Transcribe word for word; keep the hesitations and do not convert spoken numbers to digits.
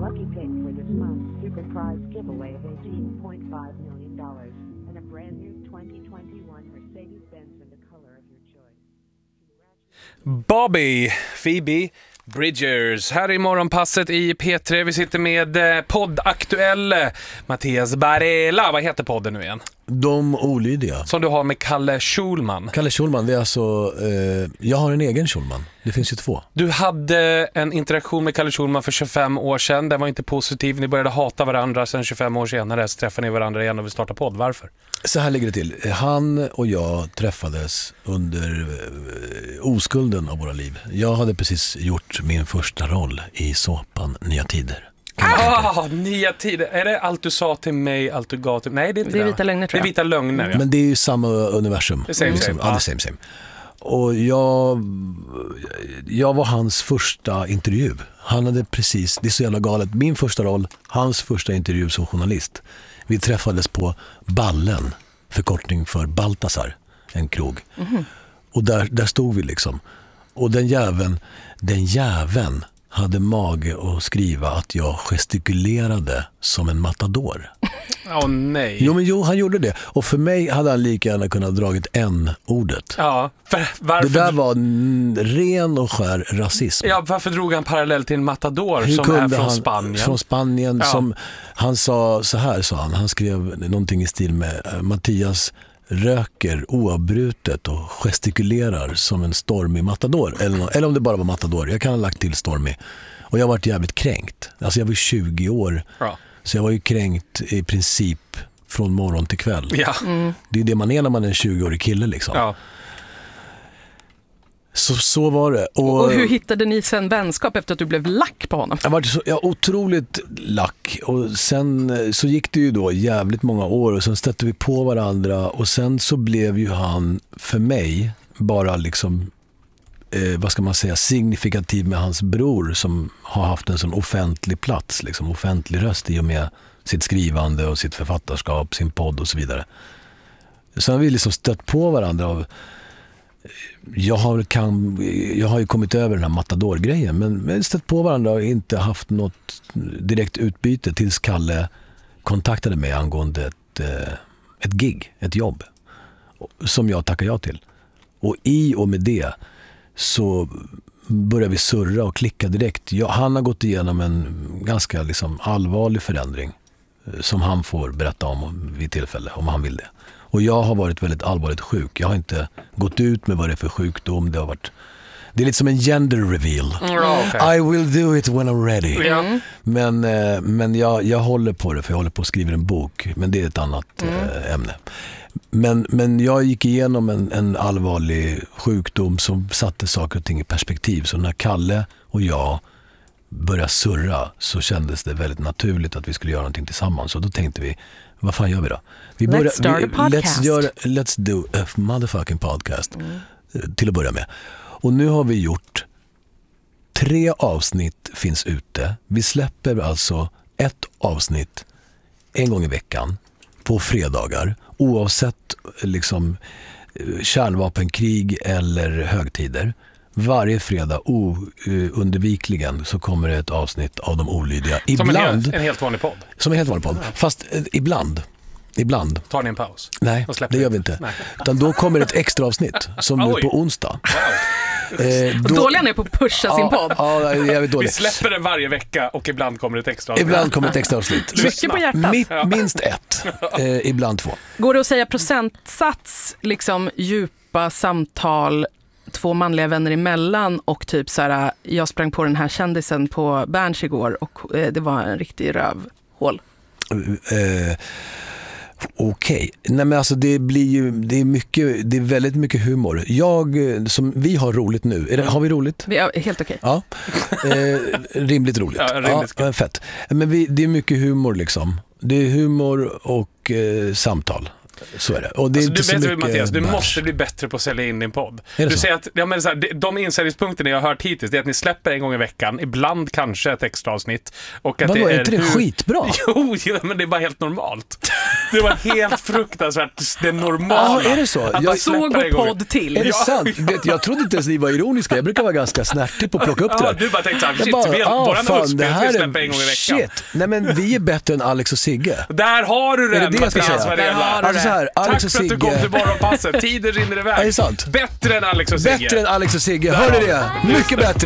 lucky pick for this month's super prize giveaway of eighteen point five million dollars and a brand new twenty twenty-one Mercedes-Benz in the color of your choice. Bobby, Phoebe Bridgers, här i morgonpasset i P tre. Vi sitter med poddaktuell Mattias Barela. Vad heter podden nu igen? De olydiga. Som du har med Kalle Schulman. Kalle Schulman, det är alltså... Eh, jag har en egen Schulman. Det finns ju två. Du hade en interaktion med Kalle Schulman för tjugofem år sedan. Den var inte positiv. Ni började hata varandra. Sen tjugofem år senare så träffade ni varandra igen och vill starta podd. Varför? Så här ligger det till. Han och jag träffades under eh, oskulden av våra liv. Jag hade precis gjort min första roll i såpan Nya Tider. Ah, nya tider. Är det allt du sa till mig, allt du gav till mig? Nej, det är inte det. Är det. vita lögner, tror jag. Det är vita lögner, ja. Men det är ju samma universum. Det är same, liksom. same. Ja, det är same, same. Och jag, jag var hans första intervju. Han hade precis, det är så jävla galet, min första roll, hans första intervju som journalist. Vi träffades på Ballen, förkortning för Baltasar, en krog. Mm-hmm. Och där, där stod vi liksom. Och den jäveln, den jäveln hade mage att skriva att jag gestikulerade som en matador. Åh oh, nej. Jo, men jo, han gjorde det. Och för mig hade han lika gärna kunnat dragit en ordet. Ja, för, varför... Det där var n- ren och skär rasism. Ja, varför drog han parallell till en matador Hur som är från han, Spanien? Från Spanien, ja. som han sa så här, sa han. Han skrev någonting i stil med Mattias röker oavbrutet och gestikulerar som en stormig matador. Eller, eller om det bara var matador. Jag kan ha lagt till stormig. Och jag har varit jävligt kränkt. Alltså jag var tjugo år. Ja. Så jag var ju kränkt i princip från morgon till kväll. Ja. Mm. Det är det man är när man är en tjugo-årig kille liksom. Ja. Så, så var det. Och, och hur hittade ni sen vänskap efter att du blev lack på honom? Jag var så, ja, otroligt lack. Och sen så gick det ju då jävligt många år och sen stötte vi på varandra och sen så blev ju han för mig bara liksom eh, vad ska man säga, signifikativ med hans bror som har haft en sån offentlig plats, liksom offentlig röst i och med sitt skrivande och sitt författarskap, sin podd och så vidare. Så har vi liksom stött på varandra av Jag har, kan, jag har ju kommit över den här matador-grejen men, men stött på varandra och inte haft något direkt utbyte tills Kalle kontaktade mig angående ett, ett gig, ett jobb som jag tackar ja till. Och i och med det så började vi surra och klicka direkt. Jag, han har gått igenom en ganska liksom allvarlig förändring som han får berätta om vid tillfälle, om han vill det. Och jag har varit väldigt allvarligt sjuk. Jag har inte gått ut med vad det är för sjukdom. Det har varit... Det är lite som en gender reveal. Mm, okay. I will do it when I'm ready. Mm. Men, men jag, jag håller på det för jag håller på att skriva en bok. Men det är ett annat mm. ämne. Men, men jag gick igenom en, en allvarlig sjukdom som satte saker och ting i perspektiv. Så när Kalle och jag började surra så kändes det väldigt naturligt att vi skulle göra någonting tillsammans. Och då tänkte vi, vad fan gör vi då? Vi börjar, let's start a podcast. Let's, göra, let's do a motherfucking podcast. Mm. Till att börja med. Och nu har vi gjort tre avsnitt finns ute. Vi släpper alltså ett avsnitt en gång i veckan på fredagar. Oavsett liksom kärnvapenkrig eller högtider. Varje fredag oundvikligen så kommer det ett avsnitt av De olydiga. Ibland, som en helt, en helt vanlig podd. Som en helt vanlig podd. Fast eh, ibland. Ibland. Tar ni en paus? Nej, det gör vi inte. Nej. Utan då kommer ett extra avsnitt som nu på onsdag. Wow. Eh, då, dåliga är på att pusha ja, sin podd. Ja, jag vet vi släpper den varje vecka och ibland kommer ett extra avsnitt. Ibland kommer ett extra avsnitt. Mycket på hjärtat. Mitt, minst ett. Eh, ibland två. Går det att säga procentsats, liksom djupa samtal, två manliga vänner emellan och typ så här, jag sprang på den här kändisen på Berns igår och eh, det var en riktig rövhål. Eh, Okej. Okay. Nej men alltså det blir ju det är mycket det är väldigt mycket humor. Jag som vi har roligt nu. Är det, har vi roligt? Vi är helt okej. Okay. Ja. Eh, rimligt roligt. Ja, rimligt ja, fett. Men vi, det är mycket humor liksom. Det är humor och eh, samtal. Så är det. Och det är Alltså, inte du så vet, mycket Mattias, du bärs. måste bli bättre på att sälja in din podd. Är det Du så? säger att ja, men så här, de- de insäljningspunkterna jag har hört hittills det är att ni släpper en gång i veckan, ibland kanske ett extra avsnitt. Och att Vadå, det är inte det hur- skitbra? Jo, jo, men det är bara helt normalt. Det var helt fruktansvärt det normala. Ja, är det så? Att Jag- bara Så släppa går en gång. podd till. Är det Ja. sant? Vet, jag trodde inte ens ni var ironiska. Jag brukar vara ganska snärtig på att plocka upp det Ja, där. du bara tänkte såhär, Jag shit, bara, vi, ah, våran fan, uppspel det vi här släpper är en gång i veckan. shit. Nej, men vi är bättre än Alex och Sigge. Där har du Är den, det det jag ska Mattias säga? Varela. Där har du Alltså så här, Alex Tack och för att du kom till Sigge. morgonpasset. Tiden rinner iväg. Ja, det är sant. Bättre än Alex och Sigge. Bättre än Alex och Sigge. Där Hör har ni vi. det? Mycket bättre.